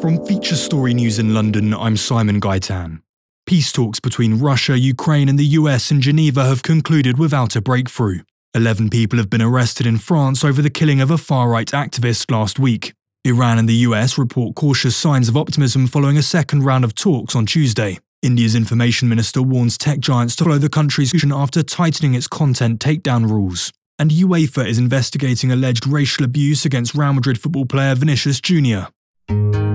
From Feature Story News in London, I'm Simon Gaitan. Peace talks between Russia, Ukraine and the US in Geneva have concluded without a breakthrough. 11 people have been arrested in France over the killing of a far-right activist last week. Iran and the US report cautious signs of optimism following a second round of talks on Tuesday. India's information minister warns tech giants to follow the country's vision after tightening its content takedown rules. And UEFA is investigating alleged racial abuse against Real Madrid football player Vinicius Jr.